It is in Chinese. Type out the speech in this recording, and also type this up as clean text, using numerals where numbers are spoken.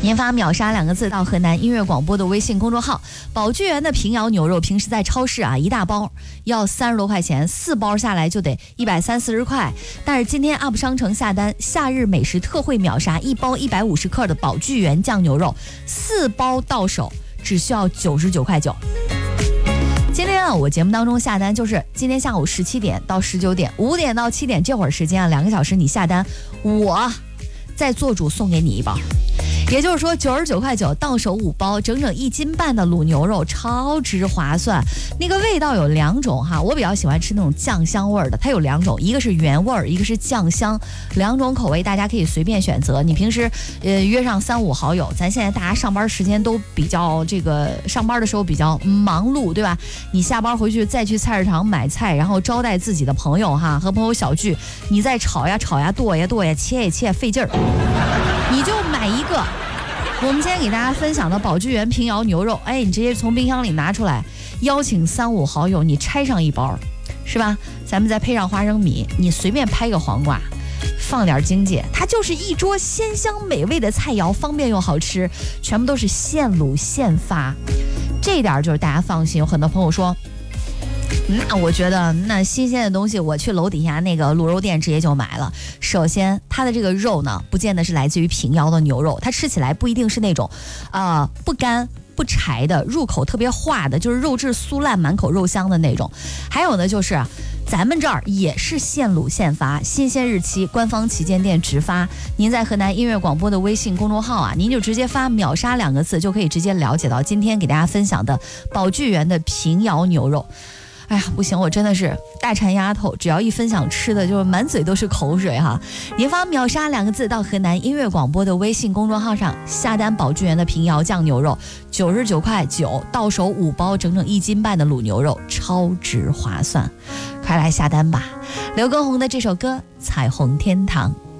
您发秒杀2个字到河南音乐广播的微信公众号。宝聚源的平遥牛肉平时在超市啊，一大包要30多块钱，4包下来就得130-140块。但是今天 UP 商城下单夏日美食特惠秒杀，1包150克的宝聚源酱牛肉，4包到手只需要99.9块。今天啊，我节目当中下单就是今天下午17点到19点，5点到7点这会儿时间啊，2个小时你下单，我再做主送给你一包。也就是说99.9块到手5包，整整1斤半的卤牛肉，超值划算。那个味道有2种哈，我比较喜欢吃那种酱香味的，它有2种，一个是原味儿，一个是酱香，2种口味大家可以随便选择。你平时约上3、5好友，咱现在大家上班时间都比较上班的时候比较忙碌，对吧？你下班回去再去菜市场买菜，然后招待自己的朋友哈，和朋友小聚，你再炒呀炒呀剁呀剁呀切呀切费劲儿，你就买一个。我们今天给大家分享的宝聚源平遥牛肉，你直接从冰箱里拿出来，邀请3、5好友，你拆上1包，是吧？咱们再配上花生米，你随便拍个黄瓜，放点荆芥，它就是一桌鲜香美味的菜肴，方便又好吃，全部都是现卤现发，这点就是大家放心。有很多朋友说，那我觉得那新鲜的东西我去楼底下那个卤肉店直接就买了。首先它的这个肉呢，不见得是来自于平遥的牛肉，它吃起来不一定是那种不干不柴的，入口特别化的，就是肉质酥烂满口肉香的那种。还有呢就是咱们这儿也是现卤现发，新鲜日期官方旗舰店直发。您在河南音乐广播的微信公众号啊，您就直接发秒杀2个字，就可以直接了解到今天给大家分享的宝聚源的平遥牛肉。哎呀，不行，我真的是大馋丫头，只要一分享吃的，就是满嘴都是口水哈。您发秒杀2个字到河南音乐广播的微信公众号上，下单宝聚源的平遥酱牛肉，99.9块，到手5包，整整1斤半的卤牛肉，超值划算，快来下单吧！刘畊宏的这首歌《彩虹天堂》。